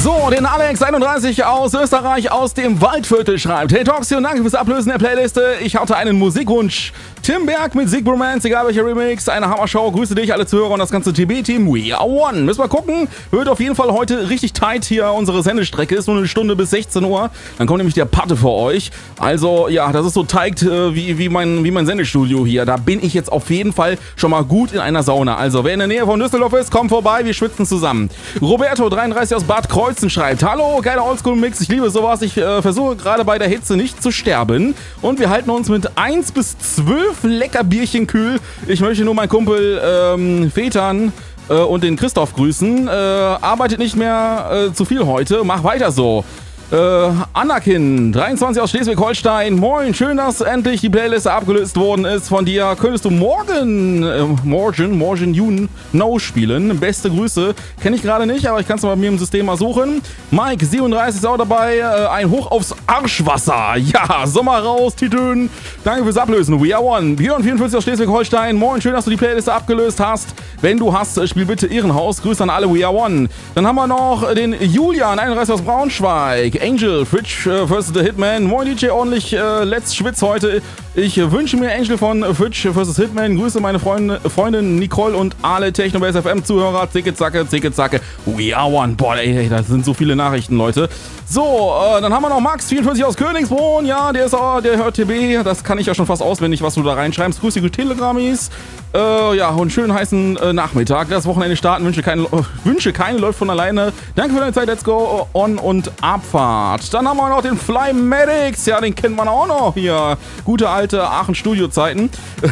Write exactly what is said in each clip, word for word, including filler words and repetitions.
So, den Alex einunddreißig aus Österreich aus dem Waldviertel schreibt: Hey Toxi und danke fürs Ablösen der Playliste. Ich hatte einen Musikwunsch. Tim Berg mit Siegbromance, egal welcher Remix, eine Hammershow. Grüße dich, alle Zuhörer und das ganze T B-Team. We are one. Müssen wir gucken. Wird auf jeden Fall heute richtig tight hier unsere Sendestrecke. Ist nur eine Stunde bis sechzehn Uhr. Dann kommt nämlich der Patte für euch. Also, ja, das ist so tight äh, wie, wie, mein, wie mein Sendestudio hier. Da bin ich jetzt auf jeden Fall schon mal gut in einer Sauna. Also, wer in der Nähe von Düsseldorf ist, kommt vorbei. Wir schwitzen zusammen. Roberto dreiunddreißig aus Bad Kreuzen schreibt: Hallo, geiler Oldschool-Mix. Ich liebe sowas. Ich äh, versuche gerade bei der Hitze nicht zu sterben. Und wir halten uns mit eins bis zwölf lecker Bierchen kühl. Ich möchte nur meinen Kumpel ähm, Vätern äh, und den Christoph grüßen. Äh, arbeitet nicht mehr äh, zu viel heute. Mach weiter so. Äh, Anakin, dreiundzwanzig aus Schleswig-Holstein. Moin, schön, dass endlich die Playliste abgelöst worden ist von dir. Könntest du morgen, äh, morgen, morgen June No spielen? Beste Grüße. Kenne ich gerade nicht, aber ich kann es mal bei mir im System mal suchen. Mike, siebenunddreißig ist auch dabei. Äh, ein Hoch aufs Arschwasser. Ja, Sommer raus, Titön. Danke fürs Ablösen. We are one. Björn, vierundvierzig aus Schleswig-Holstein. Moin, schön, dass du die Playliste abgelöst hast. Wenn du hast, spiel bitte Irrenhaus. Grüße an alle. We are one. Dann haben wir noch den Julian, einunddreißig aus Braunschweig. Angel, Fridge äh, versus. The Hitman. Moin D J, ordentlich äh, Let's Schwitz heute. Ich äh, wünsche mir Angel von Fridge versus. Hitman. Grüße meine Freunde, Freundin Nicole und alle Technobase F M Zuhörer. Zicke, zacke, zicke, zacke. We are one. Boah, ey, ey, das sind so viele Nachrichten, Leute. So, äh, dann haben wir noch Max, vierundvierzig aus Königsbrunn. Ja, der ist auch, der hört T B. Das kann ich ja schon fast auswendig, was du da reinschreibst. Grüße, die Telegrammis. Äh, ja, und schönen heißen äh, Nachmittag. Das Wochenende starten. Wünsche keine, äh, Wünsche keine läuft von alleine. Danke für deine Zeit. Let's go on und Abfahrt. Dann haben wir noch den Flymatics. Ja, den kennt man auch noch hier. Gute alte Aachen-Studio-Zeiten.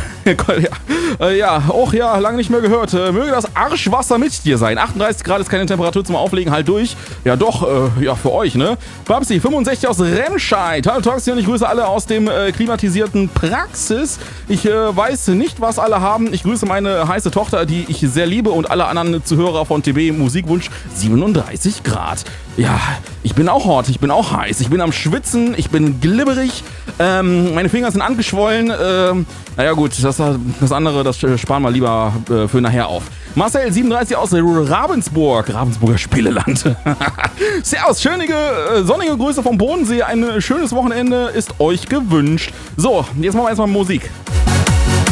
ja, äh, ja, auch ja, lange nicht mehr gehört. Äh, möge das Arschwasser mit dir sein. achtunddreißig Grad ist keine Temperatur zum Auflegen. Halt durch. Ja, doch, äh, ja, für euch, ne? Babsi, fünfundsechzig aus Remscheid. Hallo Toxi und ich grüße alle aus dem äh, klimatisierten Praxis. Ich äh, weiß nicht, was alle haben. Ich grüße meine heiße Tochter, die ich sehr liebe, und alle anderen Zuhörer von T B Musikwunsch. Siebenunddreißig Grad. Ja, ich bin auch hot, ich bin auch heiß, ich bin am Schwitzen, ich bin glibberig, ähm, meine Finger sind angeschwollen. Ähm, naja gut, das, das andere, das sparen wir lieber äh, für nachher auf. Marcel, siebenunddreißig aus Ravensburg, Ravensburger Spieleland. Servus, schönige, äh, sonnige Grüße vom Bodensee. Ein schönes Wochenende ist euch gewünscht. So, jetzt machen wir erstmal Musik.